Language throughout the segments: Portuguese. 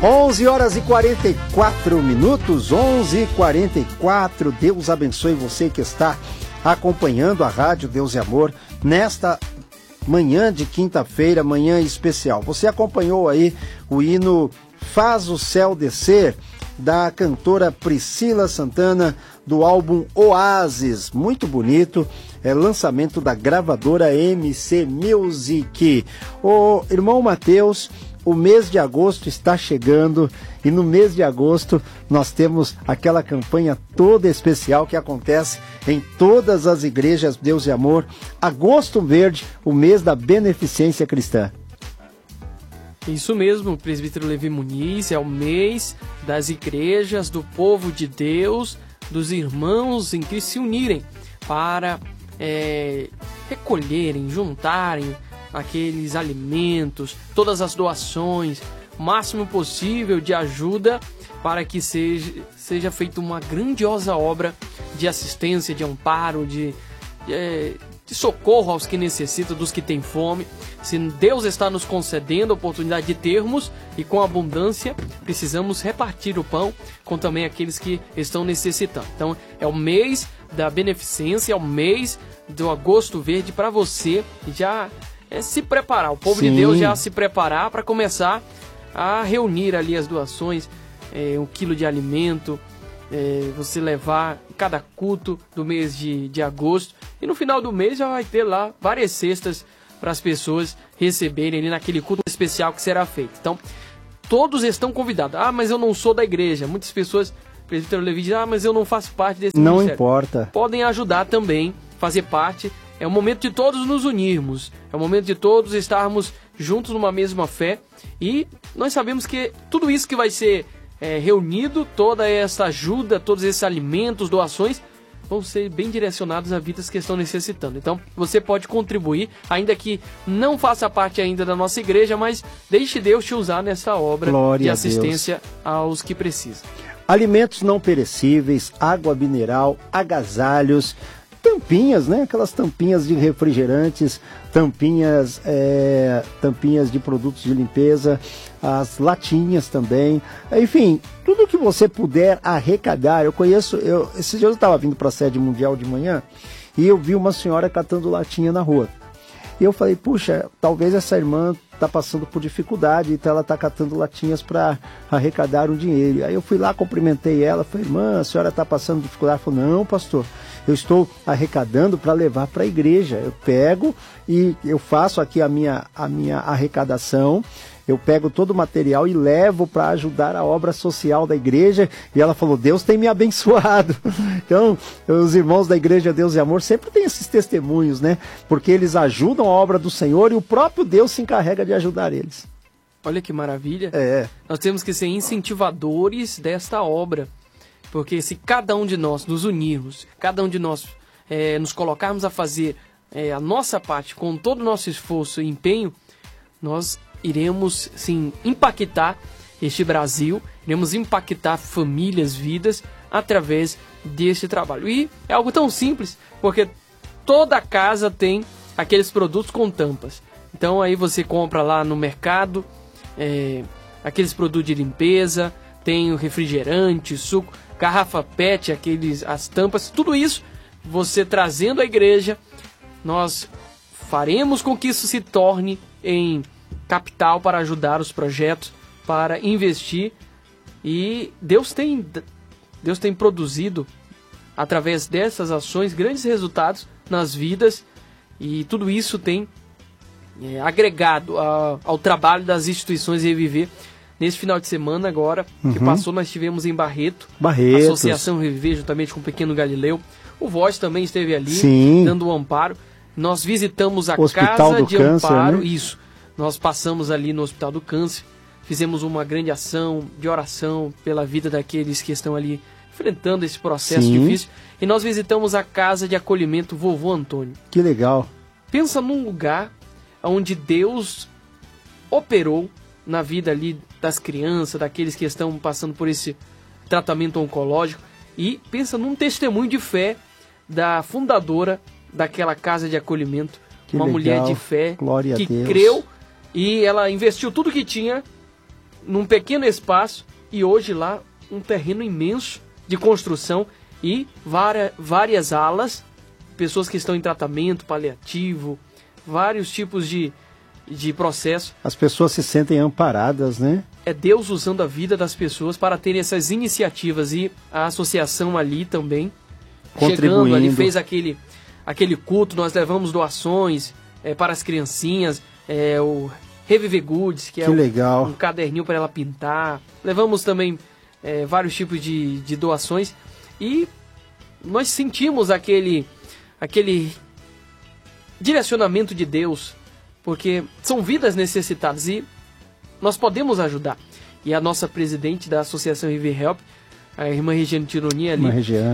11 horas e 44 minutos, 11h44. Deus abençoe você que está acompanhando a Rádio Deus e Amor nesta manhã de quinta-feira, manhã especial. Você acompanhou aí o hino Faz o Céu Descer, da cantora Priscila Santana, do álbum Oasis, muito bonito, é lançamento da gravadora MC Music. O irmão Mateus, o mês de agosto está chegando e no mês de agosto nós temos aquela campanha toda especial que acontece em todas as igrejas Deus e Amor. Agosto Verde, o mês da beneficência cristã. Isso mesmo, presbítero Levi Muniz, é o mês das igrejas, do povo de Deus, dos irmãos em que se unirem para recolherem, juntarem aqueles alimentos, todas as doações, o máximo possível de ajuda para que seja feita uma grandiosa obra de assistência, de amparo, de socorro aos que necessitam, dos que têm fome. Se Deus está nos concedendo a oportunidade de termos e com abundância, precisamos repartir o pão com também aqueles que estão necessitando. Então é o mês da beneficência, é o mês do Agosto Verde para você já se preparar, o povo de Deus já se preparar para começar a reunir ali as doações, 1 quilo de alimento, você levar cada culto do mês de agosto, e no final do mês já vai ter lá várias cestas para as pessoas receberem ali naquele culto especial que será feito. Então, todos estão convidados. Ah, mas eu não sou da igreja. Muitas pessoas, o presbítero Levi diz, mas eu não faço parte desse ministério. Não importa. Podem ajudar também, fazer parte. É o momento de todos nos unirmos, é o momento de todos estarmos juntos numa mesma fé, e nós sabemos que tudo isso que vai ser reunido, toda essa ajuda, todos esses alimentos, doações, vão ser bem direcionados a vidas que estão necessitando. Então você pode contribuir, ainda que não faça parte ainda da nossa igreja, mas deixe Deus te usar nessa obra de assistência aos que precisam. Alimentos não perecíveis, água mineral, agasalhos, tampinhas, né? Aquelas tampinhas de refrigerantes, tampinhas de produtos de limpeza, as latinhas também, enfim, tudo que você puder arrecadar. Esses dias eu estava vindo para a sede mundial de manhã e eu vi uma senhora catando latinha na rua. E eu falei, puxa, talvez essa irmã está passando por dificuldade, então ela está catando latinhas para arrecadar um dinheiro. Aí eu fui lá, cumprimentei ela, falei, irmã, a senhora está passando dificuldade? Ela falou, não, pastor, eu estou arrecadando para levar para a igreja. Eu pego e eu faço aqui a minha arrecadação, eu pego todo o material e levo para ajudar a obra social da igreja. E ela falou, Deus tem me abençoado. Então, os irmãos da igreja Deus e Amor sempre têm esses testemunhos, né? Porque eles ajudam a obra do Senhor e o próprio Deus se encarrega de ajudar eles. Olha que maravilha. Nós temos que ser incentivadores desta obra. Porque se cada um de nós nos unirmos, cada um de nós nos colocarmos a fazer a nossa parte com todo o nosso esforço e empenho, nós iremos, sim, impactar este Brasil, iremos impactar famílias, vidas, através deste trabalho. E é algo tão simples, porque toda casa tem aqueles produtos com tampas. Então aí você compra lá no mercado, aqueles produtos de limpeza, tem o refrigerante, suco, garrafa PET, as tampas, tudo isso, você trazendo à igreja, nós faremos com que isso se torne em capital para ajudar os projetos, para investir, e Deus tem produzido, através dessas ações, grandes resultados nas vidas, e tudo isso tem agregado ao trabalho das instituições Reviver. Nesse final de semana agora, que passou, nós estivemos em Barretos. A Associação Reviver, juntamente com o Pequeno Galileu. O Voz também esteve ali, dando um amparo. Nós visitamos a Casa de Amparo, né? Isso. Nós passamos ali no Hospital do Câncer, fizemos uma grande ação de oração pela vida daqueles que estão ali enfrentando esse processo difícil. E nós visitamos a Casa de Acolhimento Vovô Antônio. Que legal. Pensa num lugar onde Deus operou na vida ali das crianças, daqueles que estão passando por esse tratamento oncológico. E pensa num testemunho de fé da fundadora daquela casa de acolhimento, uma mulher de fé que creu, e ela investiu tudo que tinha num pequeno espaço, e hoje lá um terreno imenso de construção e várias alas, pessoas que estão em tratamento paliativo, vários tipos de processo. As pessoas se sentem amparadas, né? É Deus usando a vida das pessoas para terem essas iniciativas, e a associação ali também chegando ali, fez aquele culto, nós levamos doações para as criancinhas, o Reviver Goods, que é legal. Um caderninho para ela pintar. Levamos também vários tipos de doações, e nós sentimos aquele direcionamento de Deus, porque são vidas necessitadas e nós podemos ajudar. E a nossa presidente da Associação Reviver Help, a irmã Regiane Tironi ali,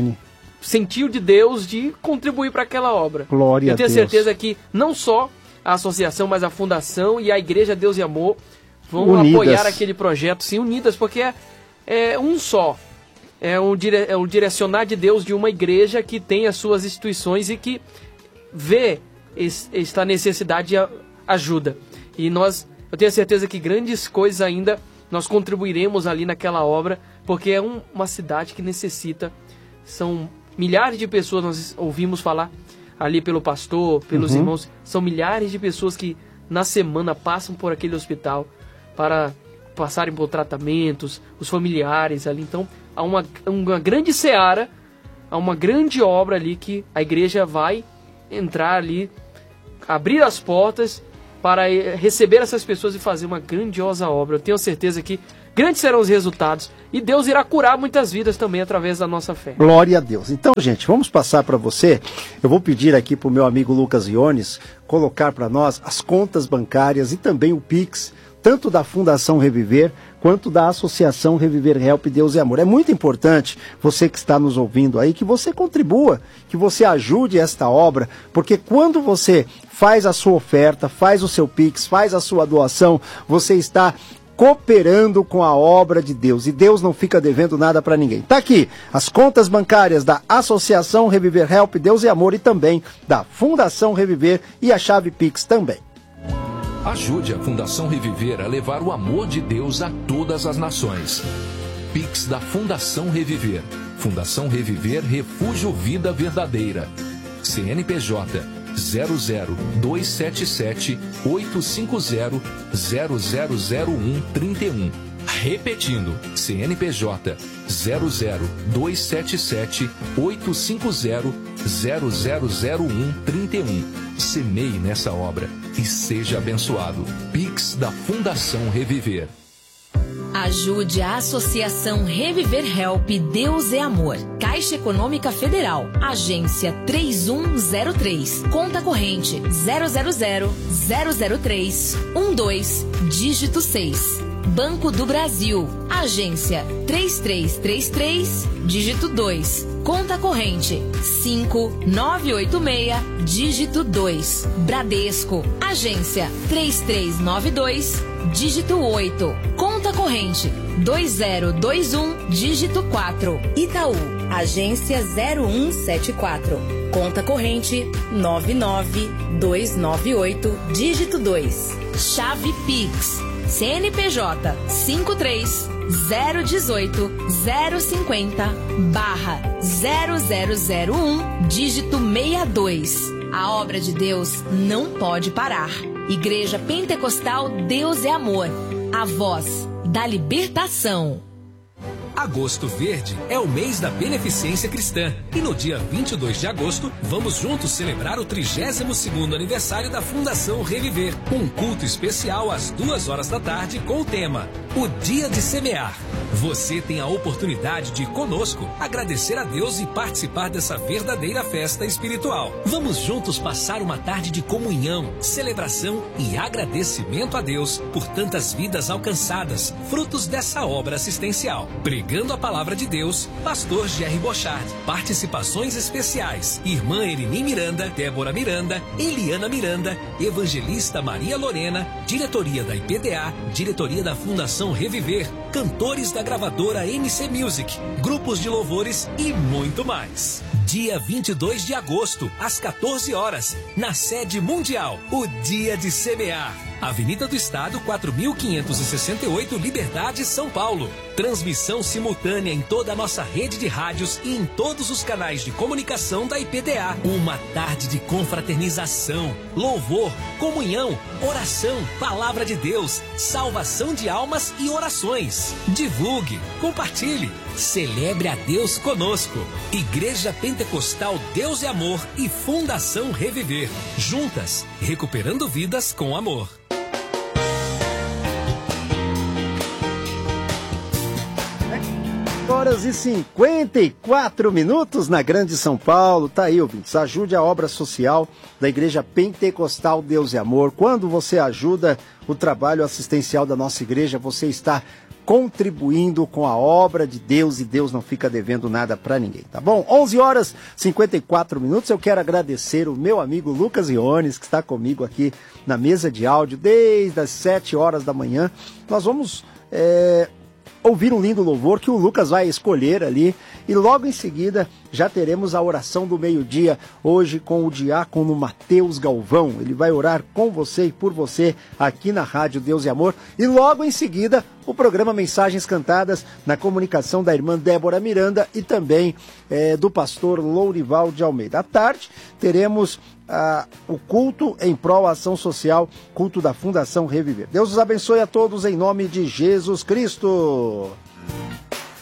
sentiu de Deus de contribuir para aquela obra. Glória a Deus. Eu tenho certeza que não só a associação, mas a fundação e a Igreja Deus e Amor vão apoiar aquele projeto, sim, unidas, porque é um só. É um direcionar de Deus de uma igreja que tem as suas instituições e que vê esta necessidade de ajuda. E eu tenho certeza que grandes coisas ainda nós contribuiremos ali naquela obra, porque é uma cidade que necessita. São milhares de pessoas, nós ouvimos falar ali pelo pastor, pelos irmãos, são milhares de pessoas que na semana passam por aquele hospital para passarem por tratamentos, os familiares ali. Então há uma grande seara, há uma grande obra ali que a igreja vai entrar ali, abrir as portas para receber essas pessoas e fazer uma grandiosa obra. Eu tenho certeza que grandes serão os resultados e Deus irá curar muitas vidas também através da nossa fé. Glória a Deus. Então, gente, vamos passar para você. Eu vou pedir aqui para o meu amigo Lucas Iones colocar para nós as contas bancárias e também o Pix, tanto da Fundação Reviver quanto da Associação Reviver Help Deus e Amor. É muito importante, você que está nos ouvindo aí, que você contribua, que você ajude esta obra, porque quando você faz a sua oferta, faz o seu Pix, faz a sua doação, você está cooperando com a obra de Deus, e Deus não fica devendo nada para ninguém. Tá aqui as contas bancárias da Associação Reviver Help Deus e Amor e também da Fundação Reviver, e a chave Pix também. Ajude a Fundação Reviver a levar o amor de Deus a todas as nações. Pix da Fundação Reviver. Fundação Reviver Refúgio Vida Verdadeira. CNPJ 00277 850 0001 31. Repetindo, CNPJ 00277 850 0001 31. Semeie nessa obra e seja abençoado. Pix da Fundação Reviver. Ajude a Associação Reviver Help Deus é Amor. Caixa Econômica Federal. Agência 3103. Conta corrente 000-003-12, dígito 6. Banco do Brasil. Agência 3333, dígito 2. Conta corrente 5986, dígito 2. Bradesco. Agência 3392, dígito 8. Conta corrente 2021, dígito 4. Itaú. Agência 0174. Conta corrente 99298, dígito 2. Chave Pix. CNPJ 53-018-050/0001, dígito 62. A obra de Deus não pode parar. Igreja Pentecostal Deus é Amor. A voz da libertação. Agosto Verde é o mês da beneficência cristã. E no dia 22 de agosto, vamos juntos celebrar o 32º aniversário da Fundação Reviver. Um culto especial às 2h da tarde com o tema O Dia de Semear. Você tem a oportunidade de, conosco, agradecer a Deus e participar dessa verdadeira festa espiritual. Vamos juntos passar uma tarde de comunhão, celebração e agradecimento a Deus por tantas vidas alcançadas, frutos dessa obra assistencial. Pregando a palavra de Deus, Pastor Jerry Bochard. Participações especiais: Irmã Erini Miranda, Débora Miranda, Eliana Miranda, Evangelista Maria Lorena, Diretoria da IPDA, Diretoria da Fundação Reviver, cantores da gravadora MC Music, grupos de louvores e muito mais. Dia 22 de agosto, às 14 horas, na sede mundial, o Dia de Semear. Avenida do Estado, 4568, Liberdade, São Paulo. Transmissão simultânea em toda a nossa rede de rádios e em todos os canais de comunicação da IPDA. Uma tarde de confraternização, louvor, comunhão, oração, palavra de Deus, salvação de almas e orações. Divulgue, compartilhe, celebre a Deus conosco. Igreja Pentecostal Deus é Amor e Fundação Reviver. Juntas, recuperando vidas com amor. Horas e 54 minutos na Grande São Paulo. Tá aí, ouvintes. Ajude a obra social da Igreja Pentecostal Deus e Amor. Quando você ajuda o trabalho assistencial da nossa igreja, você está contribuindo com a obra de Deus e Deus não fica devendo nada para ninguém, tá bom? 11 horas e 54 minutos. Eu quero agradecer o meu amigo Lucas Iones, que está comigo aqui na mesa de áudio desde as 7 horas da manhã. Nós vamos ouvir um lindo louvor que o Lucas vai escolher ali e logo em seguida já teremos a oração do meio-dia hoje com o diácono Mateus Galvão. Ele vai orar com você e por você aqui na Rádio Deus e Amor e logo em seguida o programa Mensagens Cantadas na comunicação da irmã Débora Miranda e também do pastor Lourival de Almeida. À tarde teremos o culto em prol à ação social, culto da Fundação Reviver. Deus os abençoe a todos em nome de Jesus Cristo.